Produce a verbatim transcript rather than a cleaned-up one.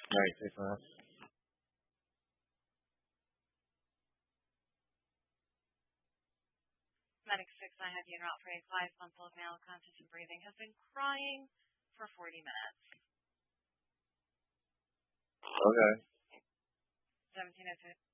Right, take that. Medic six, I have you en route for a five-month-old male conscious and breathing, has been crying for forty minutes. Okay. seventeen oh two.